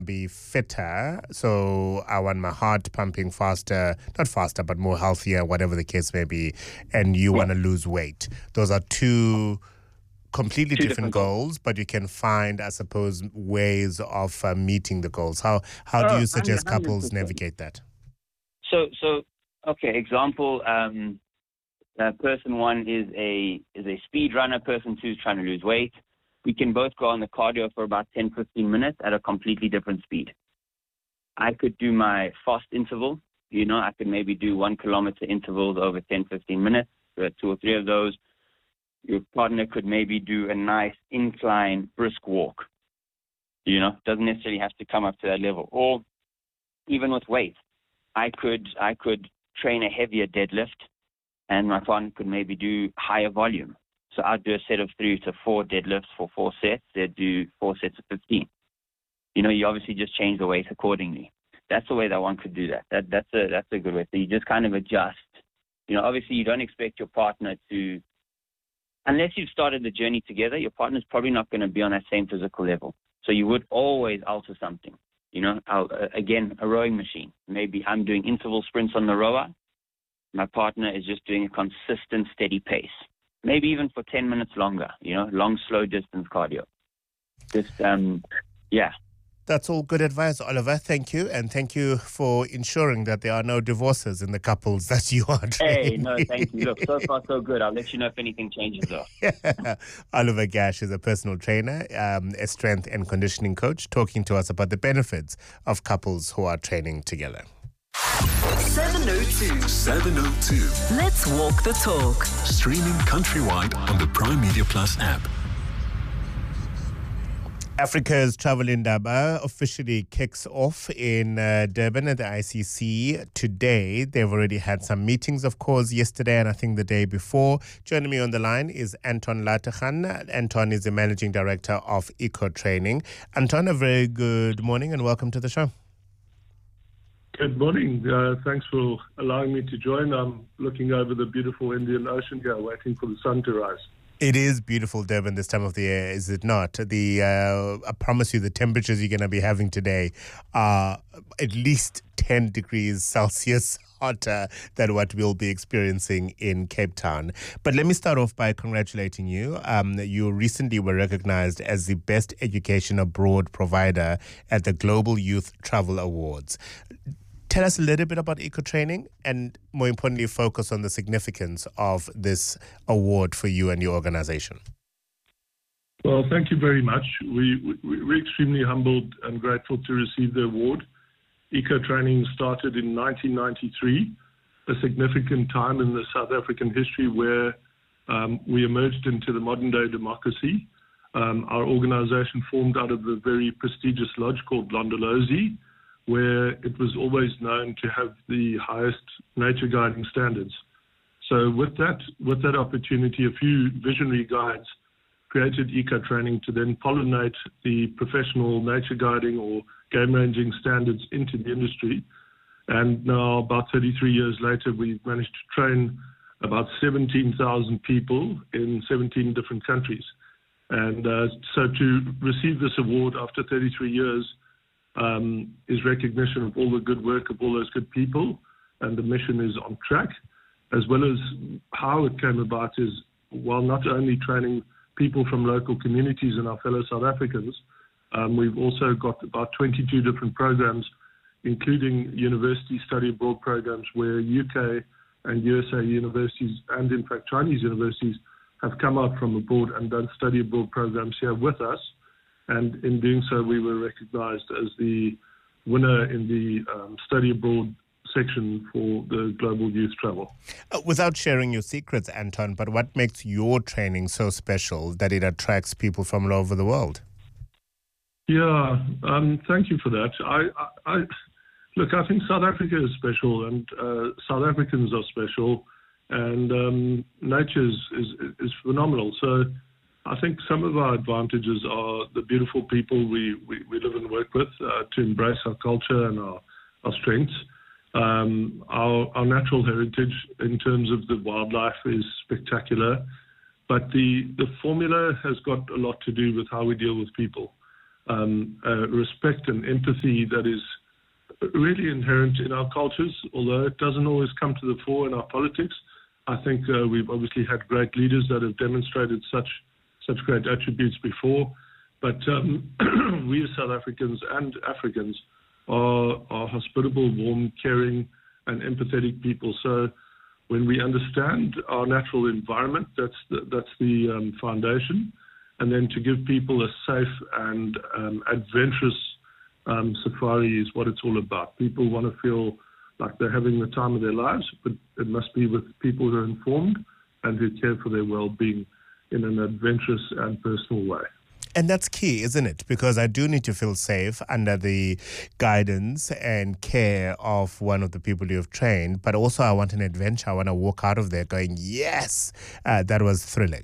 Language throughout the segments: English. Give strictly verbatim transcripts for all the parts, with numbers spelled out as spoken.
be fitter, so I want my heart pumping faster, not faster, but more healthier, whatever the case may be, and you want to lose weight. Those are two completely Two different, different goals, goals. but you can find, I suppose, ways of uh, meeting the goals. How how do Oh, you suggest one hundred couples percent. navigate that? So, so okay. Example: um, uh, person one is a is a speed runner. Person two is trying to lose weight. We can both go on the cardio for about ten, fifteen minutes at a completely different speed. I could do my fast interval. You know, I could maybe do one kilometer intervals over ten, fifteen minutes. There are two or three of those. Your partner could maybe do a nice incline brisk walk. You know, doesn't necessarily have to come up to that level. Or even with weight, I could I could train a heavier deadlift, and my partner could maybe do higher volume. So I'd do a set of three to four deadlifts for four sets. They'd do four sets of fifteen. You know, you obviously just change the weight accordingly. That's the way that one could do that. That that's a that's a good way. So you just kind of adjust. You know, obviously you don't expect your partner to, unless you've started the journey together, your partner's probably not going to be on that same physical level. So you would always alter something. You know, I'll, uh, again, a rowing machine. Maybe I'm doing interval sprints on the rower. My partner is just doing a consistent, steady pace. Maybe even for ten minutes longer, you know, long, slow distance cardio. Just, um, yeah. That's all good advice, Oliver. Thank you. And thank you for ensuring that there are no divorces in the couples that you are training. Hey, no, thank you. Look, so far so good. I'll let you know if anything changes, though. Yeah. Oliver Gash is a personal trainer, um, a strength and conditioning coach, talking to us about the benefits of couples who are training together. seven oh two. seven oh two. Let's walk the talk. Streaming countrywide on the Prime Media Plus app. Africa's Travel Indaba officially kicks off in uh, Durban at the I C C today. They've already had some meetings, of course, yesterday and I think the day before. Joining me on the line is Anton Latachan. Anton is the Managing Director of Eco Training. Anton, a very good morning and welcome to the show. Good morning. Uh, thanks for allowing me to join. I'm looking over the beautiful Indian Ocean here, waiting for the sun to rise. It is beautiful, Durban, this time of the year, is it not? The uh, I promise you, the temperatures you're going to be having today are at least ten degrees Celsius hotter than what we'll be experiencing in Cape Town. But let me start off by congratulating you. Um, you recently were recognized as the best education abroad provider at the Global Youth Travel Awards. Tell us a little bit about Eco Training and, more importantly, focus on the significance of this award for you and your organization. Well, thank you very much. We, we, we're extremely humbled and grateful to receive the award. Eco Training started in nineteen ninety-three, a significant time in the South African history where um, we emerged into the modern-day democracy. Um, our organization formed out of a very prestigious lodge called Londolozi, where it was always known to have the highest nature guiding standards. So with that, with that opportunity, a few visionary guides created Eco Training to then pollinate the professional nature guiding or game ranging standards into the industry. And now, about thirty-three years later, we've managed to train about seventeen thousand people in seventeen different countries. And uh, so to receive this award after thirty-three years Um, is recognition of all the good work of all those good people, and the mission is on track, as well as how it came about is while not only training people from local communities and our fellow South Africans, um, we've also got about twenty-two different programs, including university study abroad programs where U K and U S A universities and in fact Chinese universities have come out from abroad and done study abroad programs here with us. And in doing so, we were recognized as the winner in the um, study abroad section for the Global Youth Travel. Uh, without sharing your secrets, Anton, but what makes your training so special that it attracts people from all over the world? Yeah, um, thank you for that. I, I, I look, I think South Africa is special, and uh, South Africans are special, and um, nature is, is, is phenomenal. So I think some of our advantages are the beautiful people we, we, we live and work with, uh, to embrace our culture and our, our strengths. Um, our, our natural heritage in terms of the wildlife is spectacular, but the, the formula has got a lot to do with how we deal with people. um, uh, respect and empathy that is really inherent in our cultures, although it doesn't always come to the fore in our politics. I think uh, we've obviously had great leaders that have demonstrated such such great attributes before, but um, we as South Africans and Africans are, are hospitable, warm, caring, and empathetic people. So when we understand our natural environment, that's the, that's the um, foundation, and then to give people a safe and um, adventurous um, safari is what it's all about. People want to feel like they're having the time of their lives, but it must be with people who are informed and who care for their well-being in an adventurous and personal way. And that's key, isn't it? Because I do need to feel safe under the guidance and care of one of the people you have trained, but also I want an adventure. I want to walk out of there going, yes, uh, that was thrilling.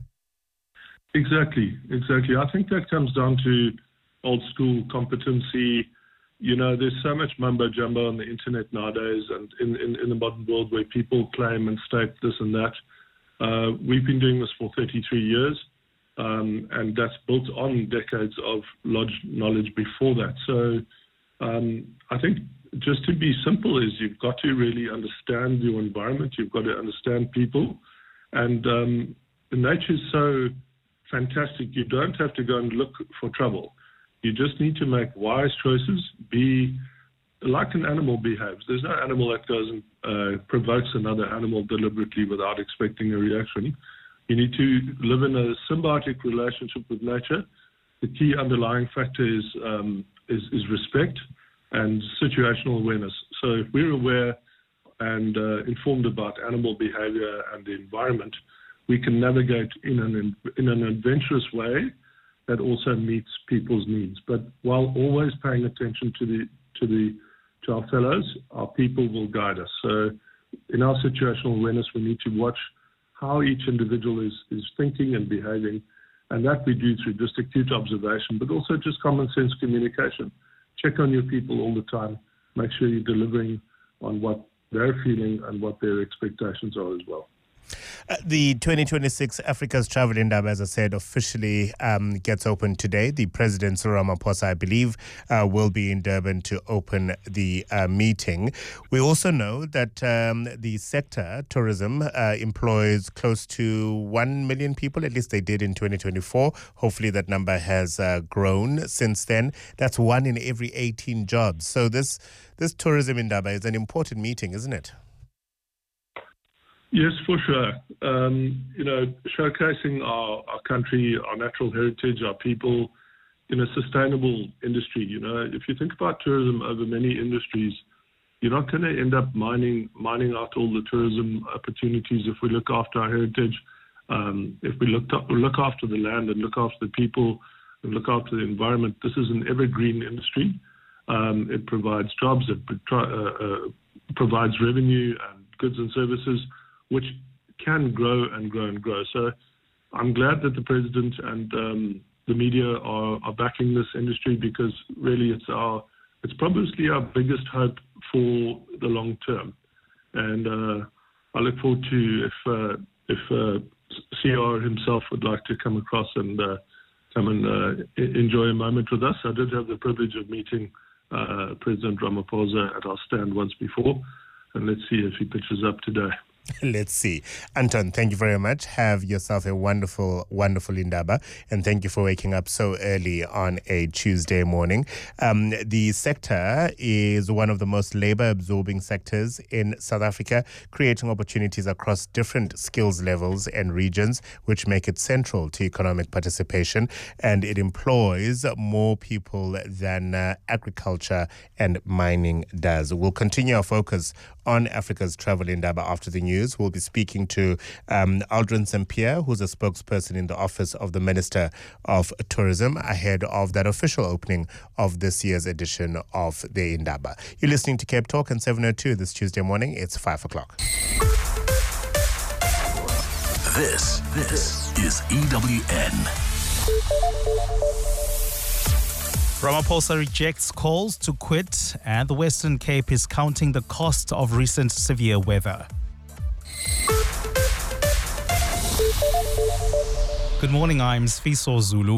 Exactly, exactly. I think that comes down to old school competency. You know, there's so much mumbo jumbo on the internet nowadays and in, in, in the modern world where people claim and state this and that. Uh, we've been doing this for thirty-three years, um, and that's built on decades of knowledge before that. So um, I think just to be simple is you've got to really understand your environment. You've got to understand people. And um, nature is so fantastic. You don't have to go and look for trouble. You just need to make wise choices, be like an animal behaves. There's no animal that goes and uh, provokes another animal deliberately without expecting a reaction. You need to live in a symbiotic relationship with nature. The key underlying factor is, um, is, is respect and situational awareness. So if we're aware and uh, informed about animal behavior and the environment, we can navigate in an, in an adventurous way that also meets people's needs, but while always paying attention to the to the to our fellows, our people will guide us. So in our situational awareness, we need to watch how each individual is, is thinking and behaving, and that we do through just acute observation, but also just common sense communication. Check on your people all the time. Make sure you're delivering on what they're feeling and what their expectations are as well. Uh, the twenty twenty-six Africa's Travel Indaba, as I said, officially um, gets open today. The President, Cyril Ramaphosa, I believe, uh, will be in Durban to open the uh, meeting. We also know that um, the sector, tourism, uh, employs close to one million people. At least they did in twenty twenty-four. Hopefully that number has uh, grown since then. That's one in every eighteen jobs. So this, this Tourism Indaba is an important meeting, isn't it? Yes, for sure. Um, you know, showcasing our, our country, our natural heritage, our people in a sustainable industry. You know, if you think about tourism over many industries, you're not going to end up mining mining out all the tourism opportunities if we look after our heritage, um, if we look, up, look after the land and look after the people and look after the environment. This is an evergreen industry. Um, it provides jobs, it uh, uh, provides revenue and goods and services, which can grow and grow and grow. So I'm glad that the President and um, the media are, are backing this industry, because really it's our it's probably our biggest hope for the long term. And uh, I look forward to if uh, if uh, C R himself would like to come across and uh, come and uh, enjoy a moment with us. I did have the privilege of meeting uh, President Ramaphosa at our stand once before, and let's see if he pitches up today. Let's see. Anton, thank you very much. Have yourself a wonderful, wonderful Indaba. And thank you for waking up so early on a Tuesday morning. Um, the sector is one of the most labor-absorbing sectors in South Africa, creating opportunities across different skills levels and regions, which make it central to economic participation. And it employs more people than uh, agriculture and mining does. We'll continue our focus on Africa's Travel Indaba after the news. We'll be speaking to um, Aldrin Saint-Pierre, who's a spokesperson in the Office of the Minister of Tourism, ahead of that official opening of this year's edition of the Indaba. You're listening to Cape Talk on seven oh two this Tuesday morning. It's five o'clock. This, this is E W N. Ramaphosa rejects calls to quit, and the Western Cape is counting the cost of recent severe weather. Good morning, I'm Sfiso Zulu.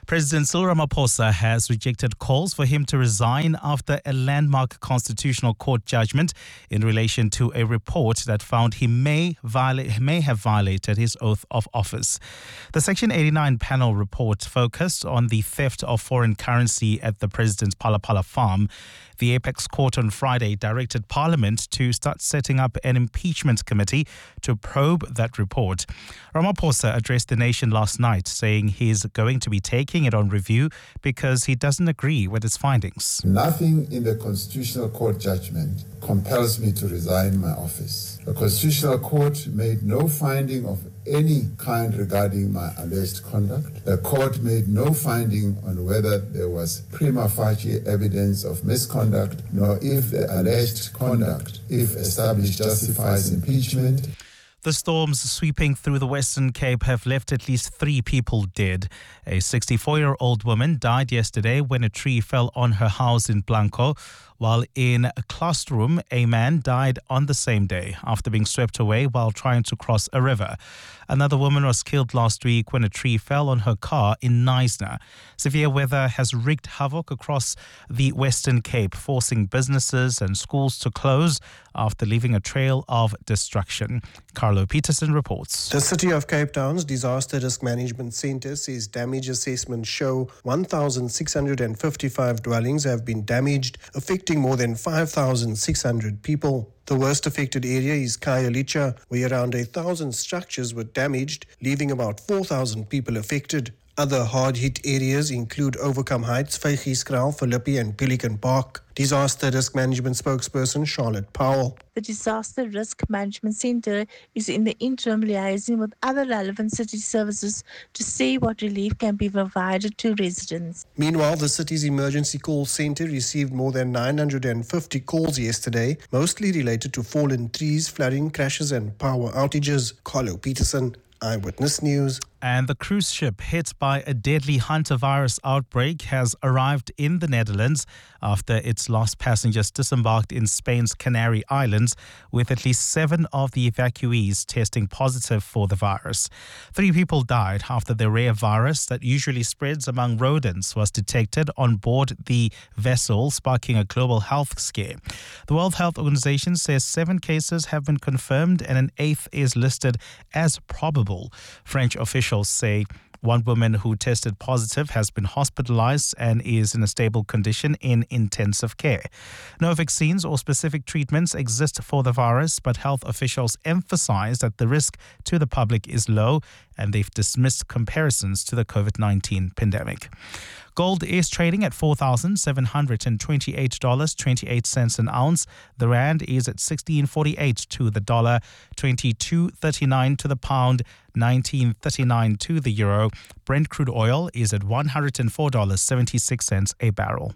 President Cyril Ramaphosa has rejected calls for him to resign after a landmark constitutional court judgment in relation to a report that found he may violate, may have violated his oath of office. The Section eighty-nine panel report focused on the theft of foreign currency at the president's Phala Phala farm. The Apex Court on Friday directed Parliament to start setting up an impeachment committee to probe that report. Ramaphosa addressed the nation last night, saying he's going to be taking it on review because he doesn't agree with its findings. Nothing in the Constitutional Court judgment compels me to resign my office. The Constitutional Court made no finding of any kind regarding my alleged conduct. The court made no finding on whether there was prima facie evidence of misconduct, nor if the alleged conduct, if established, justifies impeachment. The storms sweeping through the Western Cape have left at least three people dead. A sixty-four-year-old woman died yesterday when a tree fell on her house in Blanco, while in a classroom, a man died on the same day after being swept away while trying to cross a river. Another woman was killed last week when a tree fell on her car in Knysna. Severe weather has wreaked havoc across the Western Cape, forcing businesses and schools to close after leaving a trail of destruction. Carlo Peterson reports. The City of Cape Town's Disaster Risk Management Centre says damage assessments show one thousand six hundred fifty-five dwellings have been damaged, affecting more than five thousand six hundred people. The worst affected area is Khayelitsha, where around a thousand structures were damaged, leaving about four thousand people affected. Other hard-hit areas include Overcome Heights, Vygieskraal, Philippi and Pelican Park. Disaster Risk Management spokesperson Charlotte Powell. The Disaster Risk Management Centre is in the interim liaising with other relevant city services to see what relief can be provided to residents. Meanwhile, the city's emergency call centre received more than nine hundred fifty calls yesterday, mostly related to fallen trees, flooding, crashes and power outages. Carlo Peterson, Eyewitness News. And the cruise ship hit by a deadly hantavirus outbreak has arrived in the Netherlands after its last passengers disembarked in Spain's Canary Islands, with at least seven of the evacuees testing positive for the virus. Three people died after the rare virus that usually spreads among rodents was detected on board the vessel, sparking a global health scare. The World Health Organization says seven cases have been confirmed and an eighth is listed as probable. French officials say one woman who tested positive has been hospitalized and is in a stable condition in intensive care. No vaccines or specific treatments exist for the virus, but health officials emphasize that the risk to the public is low, and they've dismissed comparisons to the COVID nineteen pandemic. Gold is trading at four thousand seven hundred twenty-eight dollars and twenty-eight cents an ounce. The rand is at sixteen forty-eight to the dollar, twenty-two thirty-nine to the pound, nineteen thirty-nine to the euro. Brent crude oil is at one hundred four dollars and seventy-six cents a barrel.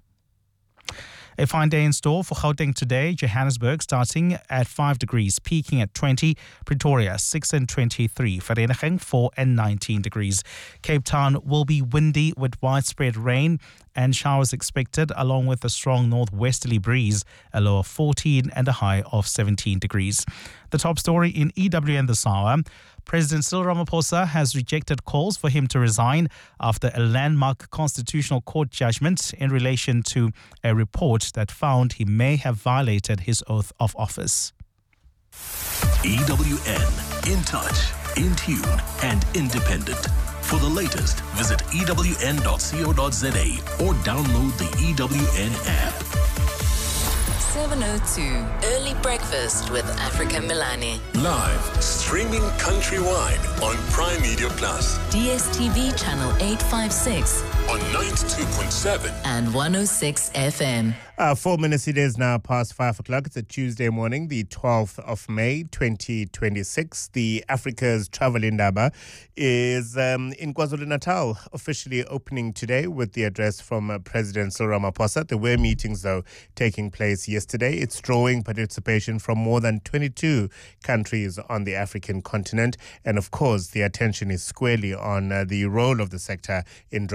A fine day in store for Gauteng today. Johannesburg starting at five degrees, peaking at twenty. Pretoria six and twenty-three. Vereeniging four and nineteen degrees. Cape Town will be windy with widespread rain and showers expected, along with a strong northwesterly breeze, a low of fourteen and a high of seventeen degrees. The top story in E W N this hour. President Cyril Ramaphosa has rejected calls for him to resign after a landmark constitutional court judgment in relation to a report that found he may have violated his oath of office. E W N, in touch, in tune and independent. For the latest, visit E W N dot co dot za or download the E W N app. seven oh two, Early Breakfast with Africa Milani. Live, streaming countrywide on Prime Media Plus. D S T V channel eight fifty-six. On ninety-two point seven. And one oh six F M. Uh, four minutes it is now past five o'clock. It's a Tuesday morning, the twelfth of May, twenty twenty-six. The Africa's Travel Indaba is um, in KwaZulu-Natal, officially opening today with the address from uh, President Cyril Ramaphosa. There were meetings, though, taking place yesterday. It's drawing participation from more than twenty-two countries on the African continent. And, of course, the attention is squarely on uh, the role of the sector in driving jobs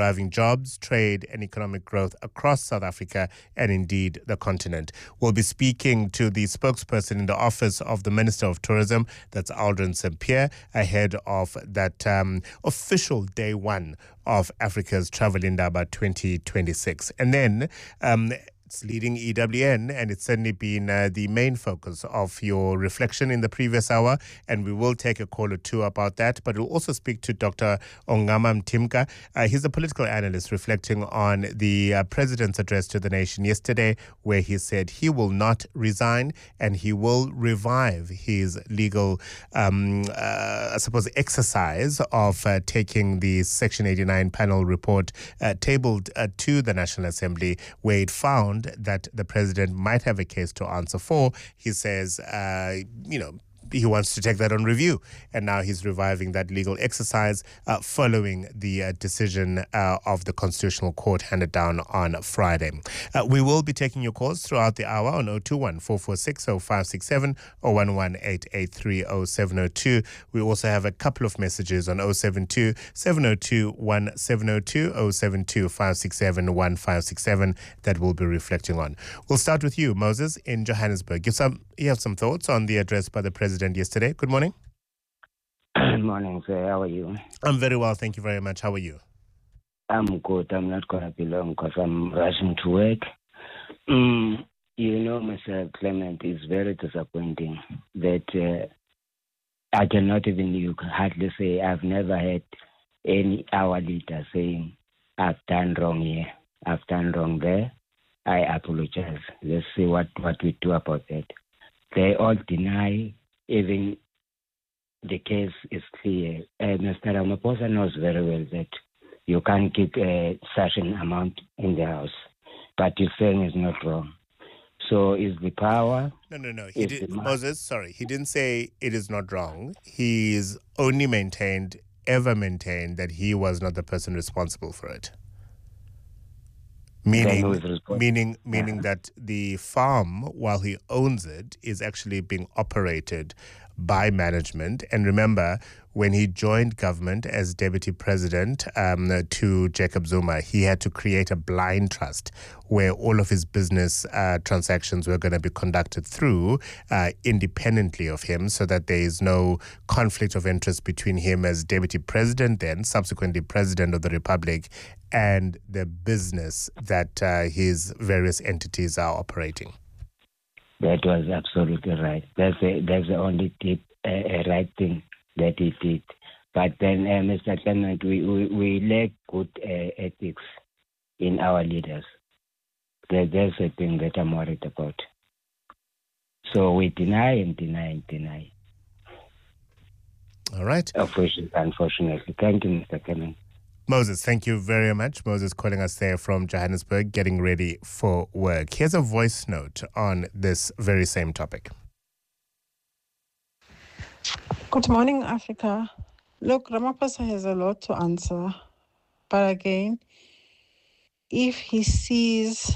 jobs, trade, and economic growth across South Africa and indeed the continent. We'll be speaking to the spokesperson in the office of the Minister of Tourism, that's Aldrin Sampear, ahead of that um, official day one of Africa's Travel Indaba twenty twenty-six. And then um, it's leading E W N, and it's certainly been uh, the main focus of your reflection in the previous hour, and we will take a call or two about that. But we'll also speak to Doctor Ongama Mtimka. Uh, he's a political analyst reflecting on the uh, president's address to the nation yesterday, where he said he will not resign and he will revive his legal, um, uh, I suppose, exercise of uh, taking the Section eighty-nine panel report uh, tabled uh, to the National Assembly, where it found that the president might have a case to answer for. He says, uh, you know, he wants to take that on review. And now he's reviving that legal exercise uh, following the uh, decision uh, of the Constitutional Court handed down on Friday. Uh, we will be taking your calls throughout the hour on zero two one, four four six, zero five six seven or one one eight eight three, zero seven zero two. We also have a couple of messages on zero seven two, seven zero two, one seven zero two, zero seven two, five six seven, one five six seven that we'll be reflecting on. We'll start with you, Moses, in Johannesburg. Give some, you have some thoughts on the address by the president yesterday. Good morning. Good morning, sir. How are you? I'm very well, thank you very much. How are you? I'm good. I'm not going to be long because I'm rushing to work. Mm, you know, Mister Clement, it's very disappointing that uh, I cannot even, you can hardly say, I've never had any our leader saying, I've done wrong here, I've done wrong there, I apologize. Let's see what, what we do about that. They all deny. Even the case is clear. Uh, Mister Ramaphosa knows very well that you can't keep uh, such an amount in the house, but he's saying it's not wrong. So is the power? No, no, no. He did, Moses, sorry, he didn't say it is not wrong. He's only maintained, ever maintained, that he was not the person responsible for it. Meaning, meaning, meaning yeah. that the farm, while he owns it, is actually being operated by management. And remember, when he joined government as deputy president um, to Jacob Zuma, he had to create a blind trust where all of his business uh, transactions were going to be conducted through uh, independently of him, so that there is no conflict of interest between him as deputy president, then subsequently president of the republic, and the business that uh, his various entities are operating. That was absolutely right. That's the, that's the only tip, uh, right thing that he did. But then, uh, Mister Clement, we, we, we lack good uh, ethics in our leaders. That, that's the thing that I'm worried about. So we deny and deny and deny. All right. Unfortunately. Thank you, Mister Clement. Moses, thank you very much. Moses calling us there from Johannesburg, getting ready for work. Here's a voice note on this very same topic. Good morning, Africa. Look, Ramaphosa has a lot to answer. But again, if he sees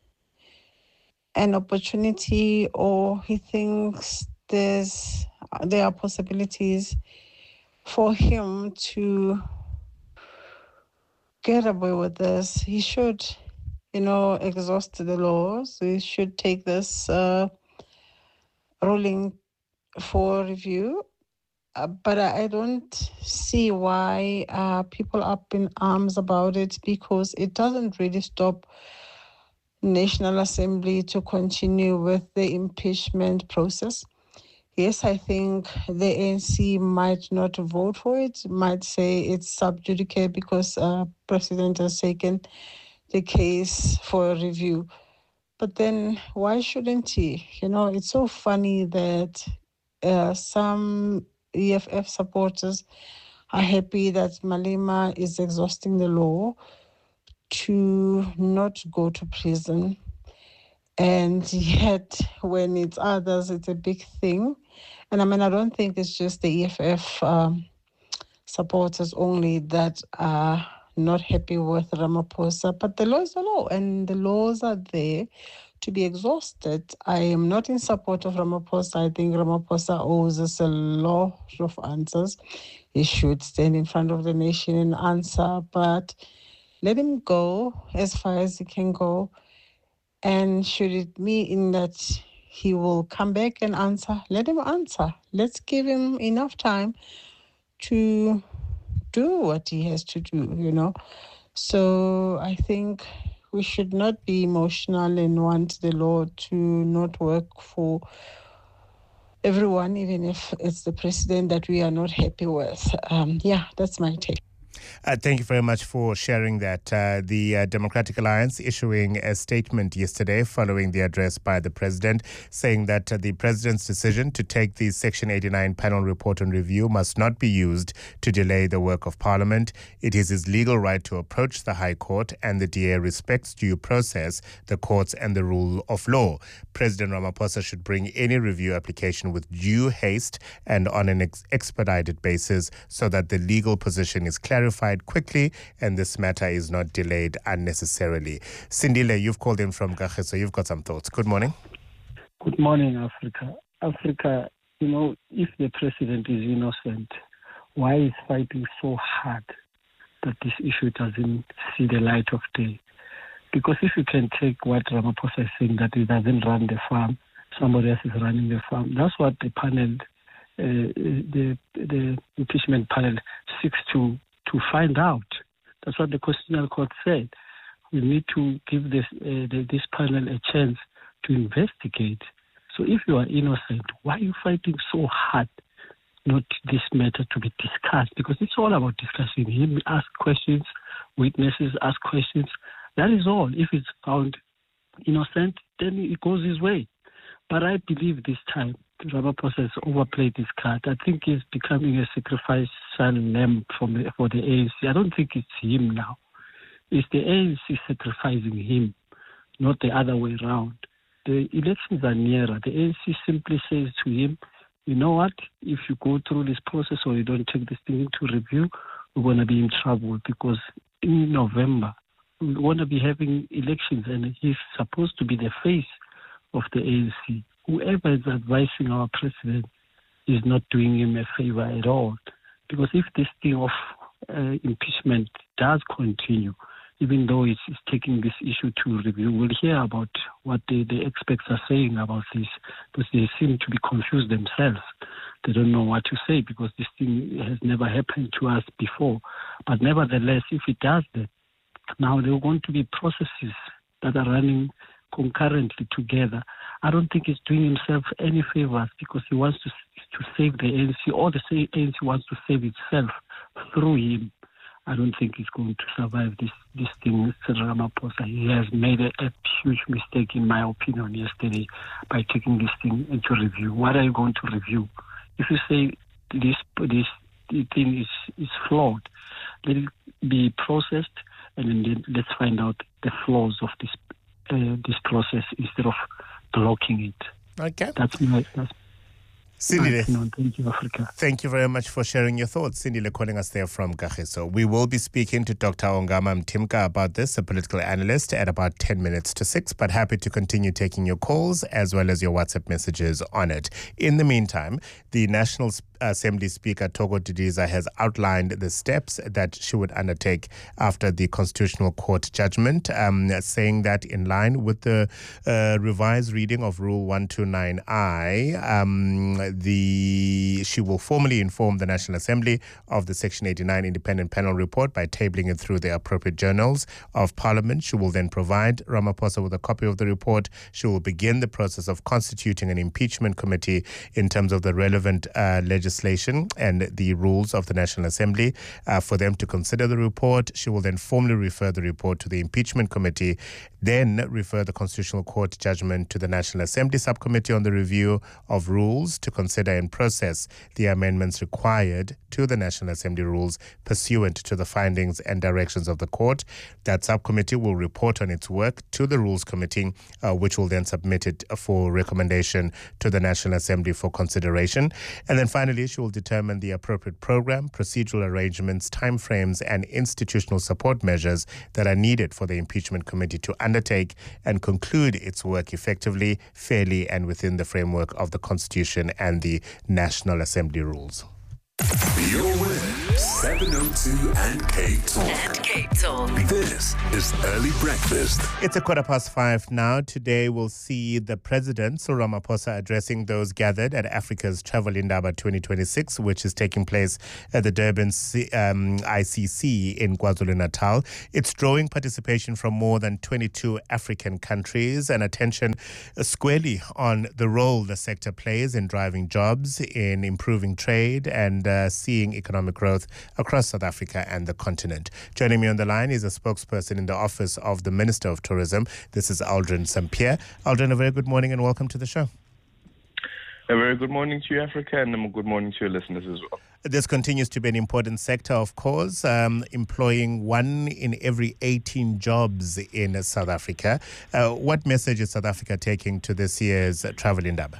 an opportunity or he thinks there's there are possibilities for him to get away with this, he should, you know, exhaust the laws. He should take this uh, ruling for review. Uh, but I, I don't see why uh, people are up in arms about it, because it doesn't really stop National Assembly to continue with the impeachment process. Yes, I think the A N C might not vote for it, might say it's sub judice because uh, President has taken the case for review. But then why shouldn't he? You know, it's so funny that uh, some E F F supporters are happy that Malema is exhausting the law to not go to prison. And yet, when it's others, it's a big thing. And I mean, I don't think it's just the E F F um, supporters only that are not happy with Ramaphosa, but the law is the law, and the laws are there to be exhausted. I am not in support of Ramaphosa. I think Ramaphosa owes us a lot of answers. He should stand in front of the nation and answer, but let him go as far as he can go. And should it mean that he will come back and answer, let him answer. Let's give him enough time to do what he has to do, you know. So I think we should not be emotional and want the law to not work for everyone, even if it's the president that we are not happy with. Um, yeah, that's my take. Uh, thank you very much for sharing that. Uh, the uh, Democratic Alliance issuing a statement yesterday following the address by the president, saying that uh, the president's decision to take the Section eighty-nine panel report on review must not be used to delay the work of Parliament. It is his legal right to approach the High Court, and the D A respects due process, the courts, and the rule of law. President Ramaphosa should bring any review application with due haste and on an ex- expedited basis so that the legal position is clarified quickly and this matter is not delayed unnecessarily. Sindile, you've called in from Kagiso. You've got some thoughts. Good morning. Good morning, Africa. Africa, you know, if the president is innocent, why is fighting so hard that this issue doesn't see the light of day? Because if you can take what Ramaphosa is saying, that he doesn't run the farm, somebody else is running the farm. That's what the panel, uh, the the impeachment panel seeks to to find out. That's what the Constitutional Court said. We need to give this uh, the, this panel a chance to investigate. So if you are innocent, why are you fighting so hard not this matter to be discussed? Because it's all about discussing. Him ask questions, witnesses ask questions. That is all. If it's found innocent, then it goes his way. But I believe this time Ramaphosa has overplayed this card. I think he's becoming a sacrificial lamb from the, for the A N C. I don't think it's him now. It's the A N C sacrificing him, not the other way around. The elections are nearer. The A N C simply says to him, you know what, if you go through this process or you don't take this thing into review, we're going to be in trouble because in November, we want to be having elections and he's supposed to be the face of the A N C. Whoever is advising our president is not doing him a favor at all. Because if this thing of uh, impeachment does continue, even though it's, it's taking this issue to review, we'll hear about what the, the experts are saying about this, because they seem to be confused themselves. They don't know what to say because this thing has never happened to us before. But nevertheless, if it does that, now there are going to be processes that are running concurrently together. I don't think he's doing himself any favors because he wants to to save the A N C, or the A N C wants to save itself through him. I don't think he's going to survive this, this thing, Mister Ramaphosa. He has made a, a huge mistake, in my opinion, yesterday by taking this thing into review. What are you going to review? If you say this this thing is, is flawed, let it be processed, and then let's find out the flaws of this uh, this process instead of blocking it. Okay. That's my that's Cindy, thank you, Africa. Thank you very much for sharing your thoughts. Cindy Le calling us there from Kagiso. We will be speaking to Doctor Ongama Mtimka about this, a political analyst, at about ten minutes to six, but happy to continue taking your calls as well as your WhatsApp messages on it. In the meantime, the National Assembly Speaker Togo Didiza has outlined the steps that she would undertake after the Constitutional Court judgment, um, saying that in line with the uh, revised reading of Rule one twenty-nine I, um, the she will formally inform the National Assembly of the Section eighty-nine Independent Panel Report by tabling it through the appropriate journals of Parliament. She will then provide Ramaphosa with a copy of the report. She will begin the process of constituting an impeachment committee in terms of the relevant uh, legislation and the rules of the National Assembly uh, for them to consider the report. She will then formally refer the report to the impeachment committee, then refer the Constitutional Court judgment to the National Assembly Subcommittee on the Review of Rules to consider and process the amendments required to the National Assembly rules pursuant to the findings and directions of the court. That subcommittee will report on its work to the Rules Committee, uh, which will then submit it for recommendation to the National Assembly for consideration. And then finally, she will determine the appropriate program, procedural arrangements, timeframes, and institutional support measures that are needed for the impeachment committee to undertake and conclude its work effectively, fairly, and within the framework of the Constitution and the National Assembly rules. Your win. seven oh two and K Talk. And Cape Talk. This is Early Breakfast. It's a quarter past five now. Today we'll see the President, Cyril Ramaphosa, addressing those gathered at Africa's Travel Indaba twenty twenty-six, which is taking place at the Durban C- um, I C C in KwaZulu-Natal. It's drawing participation from more than twenty-two African countries and attention squarely on the role the sector plays in driving jobs, in improving trade and uh, seeing economic growth across South Africa and the continent. Joining me on the line is a spokesperson in the office of the Minister of Tourism. This is Aldrin Sampear. Aldrin, a very good morning and welcome to the show. A very good morning to you, Africa, and a good morning to your listeners as well. This continues to be an important sector, of course, um, employing one in every eighteen jobs in South Africa. Uh, what message is South Africa taking to this year's Travel Indaba?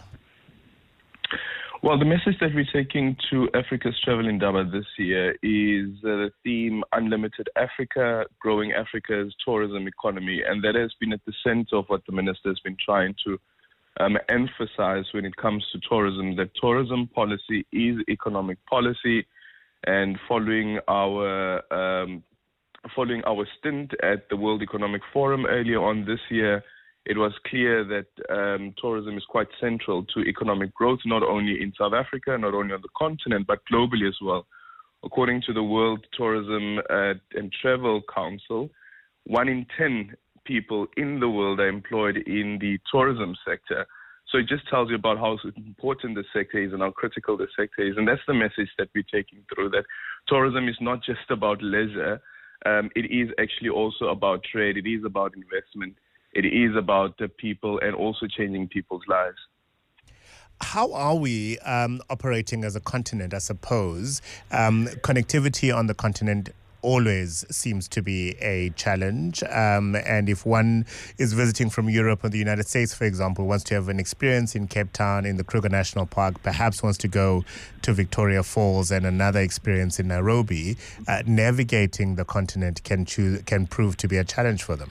Well, the message that we're taking to Africa's Travel Indaba this year is uh, the theme Unlimited Africa, Growing Africa's Tourism Economy. And that has been at the center of what the minister has been trying to um, emphasize when it comes to tourism, that tourism policy is economic policy. And following our um, following our stint at the World Economic Forum earlier on this year, it was clear that um, tourism is quite central to economic growth, not only in South Africa, not only on the continent, but globally as well. According to the World Tourism uh, and Travel Council, one in ten people in the world are employed in the tourism sector. So it just tells you about how important the sector is and how critical the sector is. And that's the message that we're taking through, that tourism is not just about leisure. Um, it is actually also about trade. It is about investment. It is about the people and also changing people's lives. How are we um, operating as a continent, I suppose? Um, connectivity on the continent always seems to be a challenge. Um, and if one is visiting from Europe or the United States, for example, wants to have an experience in Cape Town, in the Kruger National Park, perhaps wants to go to Victoria Falls and another experience in Nairobi, uh, navigating the continent can choose, can prove to be a challenge for them.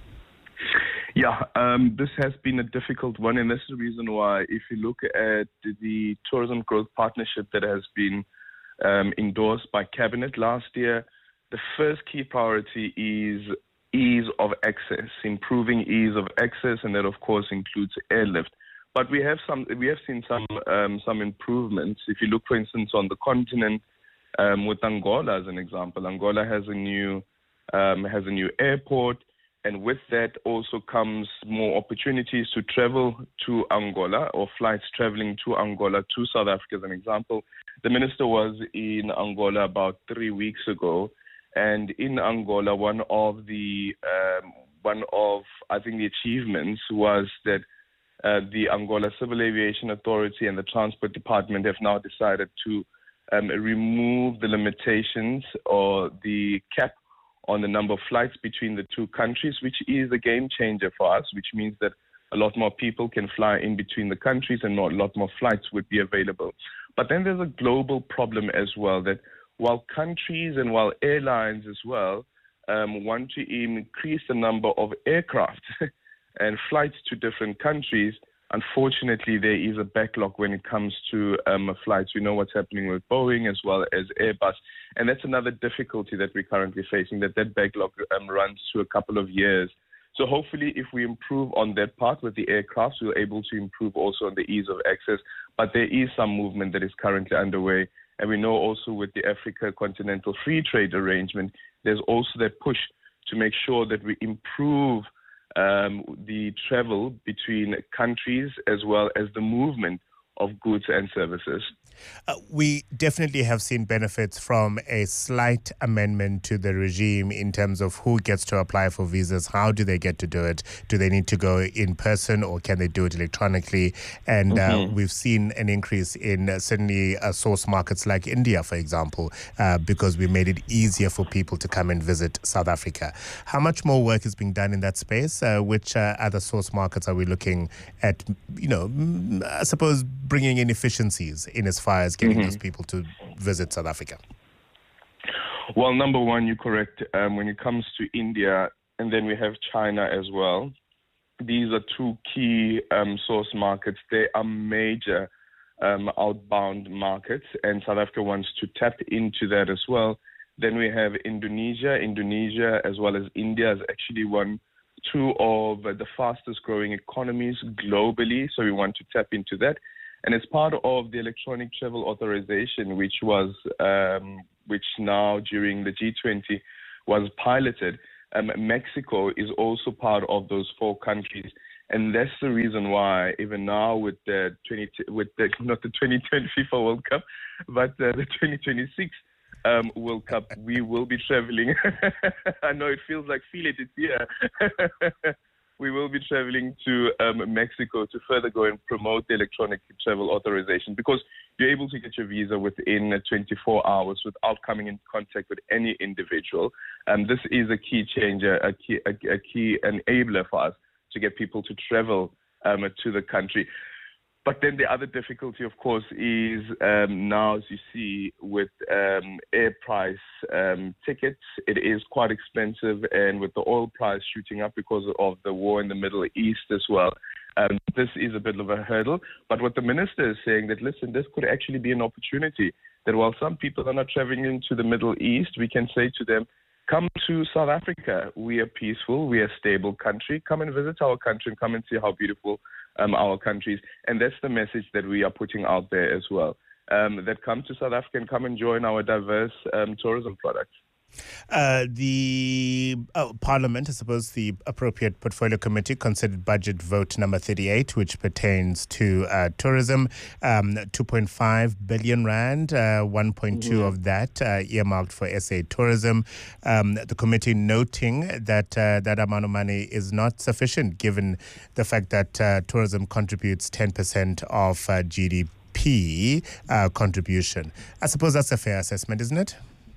Yeah, um, this has been a difficult one, and that's the reason why, if you look at the Tourism Growth Partnership that has been um, endorsed by Cabinet last year, the first key priority is ease of access, improving ease of access, and that, of course, includes airlift. But we have some, we have seen some um, some improvements. If you look, for instance, on the continent, um, with Angola as an example, Angola has a new um, has a new airport. And with that also comes more opportunities to travel to Angola, or flights traveling to Angola to South Africa as an example. The minister was in Angola about three weeks ago. And in Angola, one of the, um, one of, I think, the achievements was that uh, the Angola Civil Aviation Authority and the Transport Department have now decided to um, remove the limitations or the cap on the number of flights between the two countries, which is a game changer for us, which means that a lot more people can fly in between the countries and a lot more flights would be available. But then there's a global problem as well, that while countries and while airlines as well um, want to increase the number of aircraft and flights to different countries, unfortunately, there is a backlog when it comes to um, flights. We know what's happening with Boeing as well as Airbus. And that's another difficulty that we're currently facing, that that backlog um, runs to a couple of years. So hopefully, if we improve on that part with the aircraft, we're able to improve also on the ease of access. But there is some movement that is currently underway. And we know also with the Africa Continental Free Trade Arrangement, there's also that push to make sure that we improve Um, the travel between countries as well as the movement of goods and services. Uh, we definitely have seen benefits from a slight amendment to the regime in terms of who gets to apply for visas. How do they get to do it? Do they need to go in person or can they do it electronically? And mm-hmm. uh, we've seen an increase in uh, certainly uh, source markets like India, for example, uh, because we made it easier for people to come and visit South Africa. How much more work is being done in that space? Uh, which uh, other source markets are we looking at, you know, I suppose bringing in efficiencies in as far as getting mm-hmm. those people to visit South Africa? Well, number one, you're correct. Um, when it comes to India, and then we have China as well, these are two key um, source markets. They are major um, outbound markets, and South Africa wants to tap into that as well. Then we have Indonesia. Indonesia, as well as India, is actually one, two of the fastest growing economies globally. So we want to tap into that. And as part of the electronic travel authorization, which was, um, which now during the G twenty was piloted, um, Mexico is also part of those four countries. And that's the reason why even now with the twenty, with the, not the twenty twenty FIFA World Cup, but uh, the twenty twenty-six um, World Cup, we will be traveling. I know it feels like feel it, it's here. We will be traveling to um, Mexico to further go and promote the electronic travel authorization, because you're able to get your visa within twenty-four hours without coming in contact with any individual. And um, this is a key changer, a key, a, a key enabler for us to get people to travel um, to the country. But then the other difficulty, of course, is um, now, as you see, with um, air price um, tickets, it is quite expensive, and with the oil price shooting up because of the war in the Middle East as well, um, this is a bit of a hurdle. But what the minister is saying, that, listen, this could actually be an opportunity, that while some people are not traveling to the Middle East, we can say to them, come to South Africa. We are peaceful. We are a stable country. Come and visit our country and come and see how beautiful um, our country is. And that's the message that we are putting out there as well, um, that come to South Africa and come and join our diverse um, tourism products. Uh, the oh, Parliament, I suppose the appropriate portfolio committee, considered budget vote number thirty-eight, which pertains to uh, tourism, um, two point five billion rand, uh, one point two mm-hmm. of that uh, earmarked for S A tourism. Um, the committee noting that uh, that amount of money is not sufficient, given the fact that uh, tourism contributes ten percent of uh, G D P uh, contribution. I suppose that's a fair assessment, isn't it?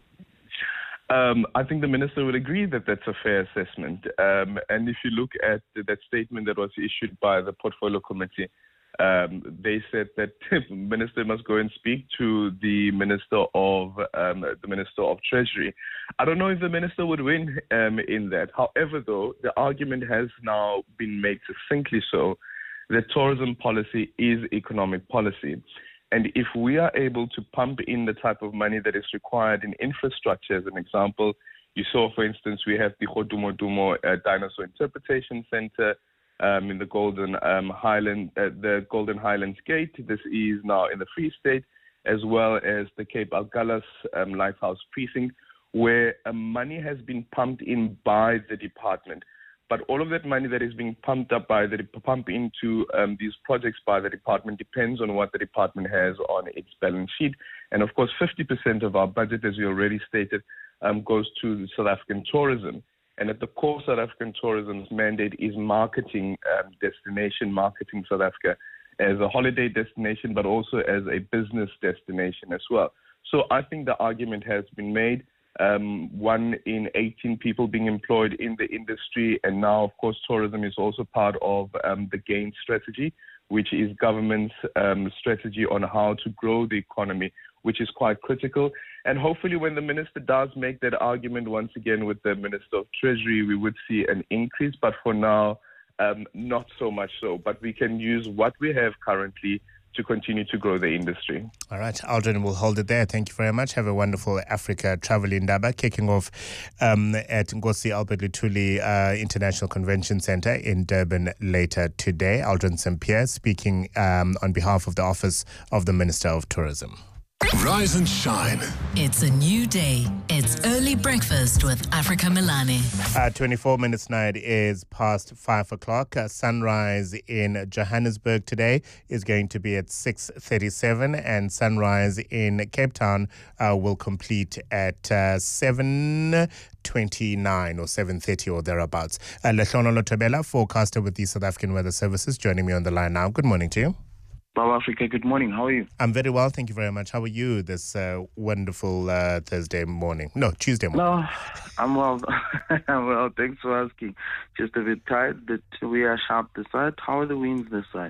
Um, I think the minister would agree that that's a fair assessment. Um, and if you look at that statement that was issued by the portfolio committee, um, they said that the minister must go and speak to the minister of um, the minister of Treasury. I don't know if the minister would win um, in that. However, though, the argument has now been made succinctly so that tourism policy is economic policy. And if we are able to pump in the type of money that is required in infrastructure, as an example, you saw, for instance, we have the Kgodumo Dumo uh, Dinosaur Interpretation Center um, in the Golden um, Highland, uh, the Golden Highlands Gate. This is now in the Free State, as well as the Cape Agulhas um, Lighthouse Precinct, where uh, money has been pumped in by the department. But all of that money that is being pumped up by the pump into um, these projects by the department depends on what the department has on its balance sheet. And of course, fifty percent of our budget, as we already stated, um, goes to the South African tourism. And at the core, South African tourism's mandate is marketing um, destination, marketing South Africa as a holiday destination, but also as a business destination as well. So I think the argument has been made. Um, one in eighteen people being employed in the industry. And now, of course, tourism is also part of um, the GAIN strategy, which is government's um, strategy on how to grow the economy, which is quite critical. And hopefully when the minister does make that argument once again with the Minister of Treasury, we would see an increase. But for now, um, not so much so. But we can use what we have currently to continue to grow the industry. All right, Aldrin, we'll hold it there. Thank you very much. Have a wonderful Africa Travel Indaba, kicking off um, at Nkosi Albert Luthuli uh, International Convention Center in Durban later today. Aldrin Saint-Pierre speaking um, on behalf of the Office of the Minister of Tourism. Rise and shine. It's a new day. It's Early Breakfast with Africa Milani. Uh, twenty-four minutes now, it is past five o'clock. Uh, sunrise in Johannesburg today is going to be at six thirty-seven, and sunrise in Cape Town uh, will complete at uh, seven twenty-nine or seven thirty or thereabouts. Uh, Lehlono Lotobela, forecaster with the South African Weather Services, joining me on the line now. Good morning to you. Baba Africa, good morning. How are you? I'm very well, thank you very much. How are you this uh, wonderful uh, Thursday morning? No, Tuesday morning. No, I'm well. I'm well, thanks for asking. Just a bit tired, but we are sharp this side. How are the winds this side?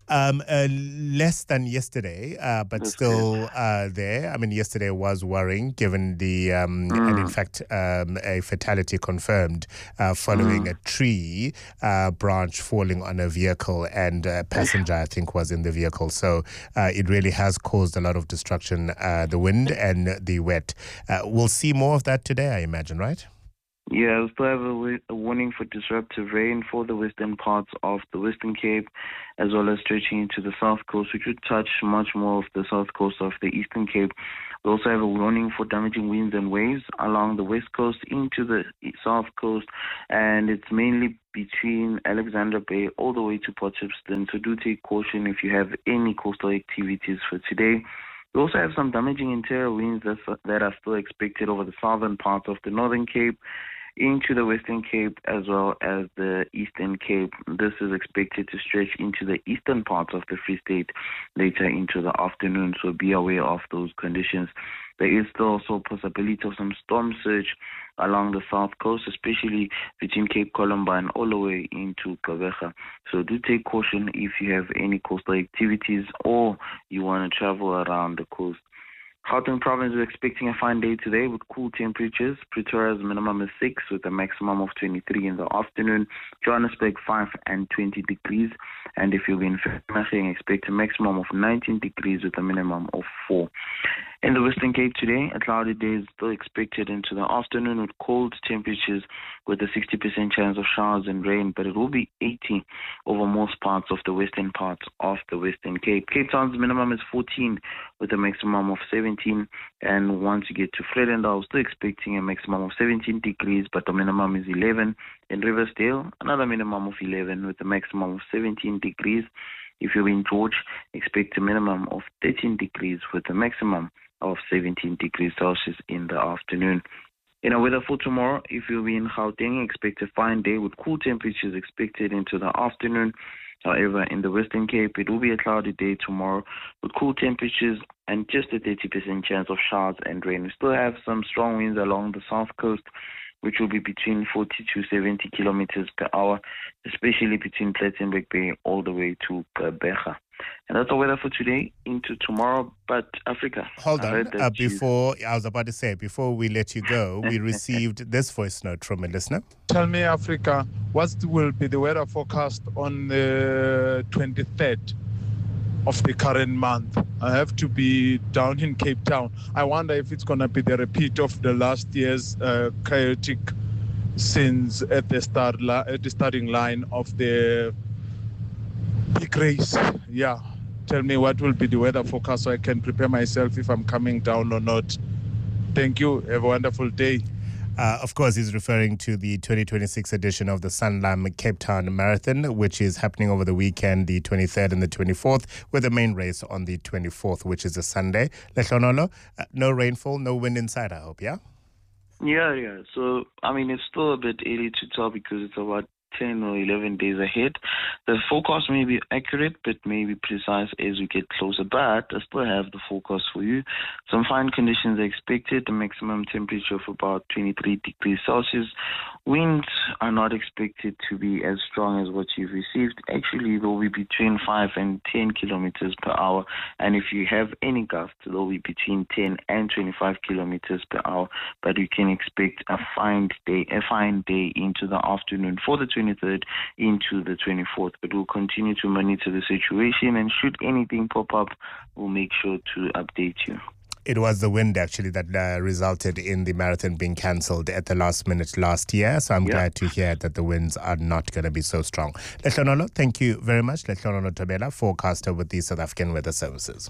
Um, uh, less than yesterday, uh, but That's still uh, there. I mean, yesterday was worrying given the, um, Mm. and in fact, um, a fatality confirmed uh, following Mm. a tree uh, branch falling on a vehicle, and a passenger, I think, was in the vehicle. So uh, it really has caused a lot of destruction, uh, the wind and the wet. Uh, we'll see more of that today, I imagine, right? Yeah, we still have a, wa- a warning for disruptive rain for the western parts of the Western Cape, as well as stretching into the south coast, which would touch much more of the south coast of the Eastern Cape. We also have a warning for damaging winds and waves along the west coast into the e- south coast, and it's mainly between Alexandra Bay all the way to Port Shepstone. So do take caution if you have any coastal activities for today. We also have some damaging interior winds that's, that are still expected over the southern part of the Northern Cape, into the Western Cape, as well as the Eastern Cape. This is expected to stretch into the eastern parts of the Free State later into the afternoon, so be aware of those conditions. There is still also a possibility of some storm surge along the south coast, especially between Cape Columbine all the way into Gqeberha. So do take caution if you have any coastal activities or you want to travel around the coast. Gauteng province is expecting a fine day today with cool temperatures. Pretoria's minimum is six with a maximum of twenty-three in the afternoon. Johannesburg five and twenty degrees. And if you'll be in Vereeniging, expect a maximum of nineteen degrees with a minimum of four. In the Western Cape today, a cloudy day is still expected into the afternoon with cold temperatures with a sixty percent chance of showers and rain, but it will be eighty over most parts of the western parts of the Western Cape. Cape Town's minimum is fourteen with a maximum of seventeen, and once you get to Vredendal, still expecting a maximum of seventeen degrees, but the minimum is eleven. In Riversdale, another minimum of eleven with a maximum of seventeen degrees. If you're in George, expect a minimum of thirteen degrees with a maximum of seventeen degrees Celsius in the afternoon. In our weather for tomorrow, if you'll be in Gauteng, expect a fine day with cool temperatures expected into the afternoon. However, in the Western Cape, it will be a cloudy day tomorrow with cool temperatures and just a thirty percent chance of showers and rain. We still have some strong winds along the south coast, which will be between forty to seventy kilometers per hour, especially between Plettenberg Bay all the way to Gqeberha. And that's the weather for today into tomorrow. But Africa, Hold I on. heard that Uh, you- before, I was about to say, before we let you go, we received this voice note from a listener. Tell me, Africa, what will be the weather forecast on the twenty-third of the current month? I have to be down in Cape Town. I wonder if it's going to be the repeat of the last year's uh, chaotic scenes at the start li- at the starting line of the big race. Yeah. Tell me what will be the weather forecast so I can prepare myself if I'm coming down or not. Thank you. Have a wonderful day. Uh, of course, he's referring to the twenty twenty-six edition of the Sanlam Cape Town Marathon, which is happening over the weekend, the twenty-third and the twenty-fourth, with the main race on the twenty-fourth, which is a Sunday. Lehlonolo, uh, no rainfall, no wind inside, I hope, yeah? Yeah, yeah. So, I mean, it's still a bit early to tell because it's about ten or eleven days ahead. The forecast may be accurate, but may be precise as we get closer. But I still have the forecast for you. Some fine conditions are expected. The maximum temperature of about twenty-three degrees Celsius. Winds are not expected to be as strong as what you've received. Actually, they'll be between five and ten kilometers per hour. And if you have any gusts, they'll be between ten and twenty-five kilometers per hour. But you can expect a fine day, a fine day into the afternoon for the twenty-third into the twenty-fourth. But we'll continue to monitor the situation, and should anything pop up, we'll make sure to update you. It was the wind, actually, that uh, resulted in the marathon being cancelled at the last minute last year. So I'm Yeah. glad to hear that the winds are not going to be so strong. Lehlonolo, thank you very much. Lehlonolo Tabela, forecaster with the South African Weather Services.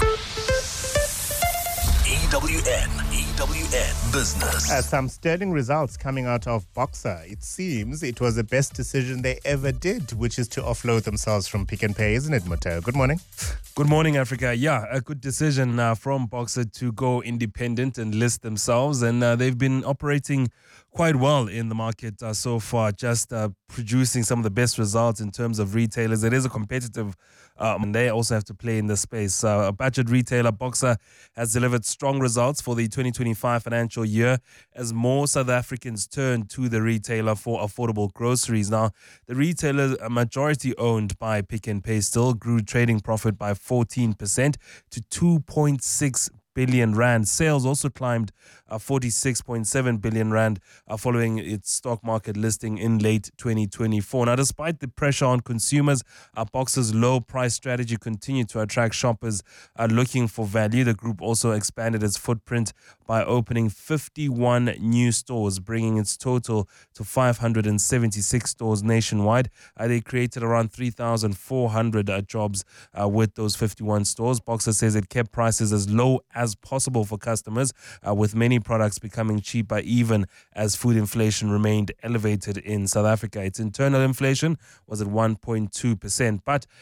E W N, E W N Business. Uh, some sterling results coming out of Boxer. It seems it was the best decision they ever did, which is to offload themselves from Pick and Pay, isn't it, Mateo? Good morning. Good morning, Africa. Yeah, a good decision uh, from Boxer to go independent and list themselves. And uh, they've been operating quite well in the market uh, so far, just uh, producing some of the best results in terms of retailers. It is a competitive um, and they also have to play in this space. Uh, a budget retailer, Boxer, has delivered strong results for the twenty twenty-five financial year as more South Africans turn to the retailer for affordable groceries. Now, the retailer, a majority owned by Pick n Pay, still grew trading profit by fourteen percent to two point six billion rand. Sales also climbed uh, forty-six point seven billion rand uh, following its stock market listing in late twenty twenty-four. Now, despite the pressure on consumers, uh, Boxer's low price strategy continued to attract shoppers uh, looking for value. The group also expanded its footprint by opening fifty-one new stores, bringing its total to five hundred seventy-six stores nationwide. Uh, they created around three thousand four hundred uh, jobs uh, with those fifty-one stores. Boxer says it kept prices as low as possible for customers, uh, with many products becoming cheaper even as food inflation remained elevated in South Africa. Its internal inflation was at one point two percent, but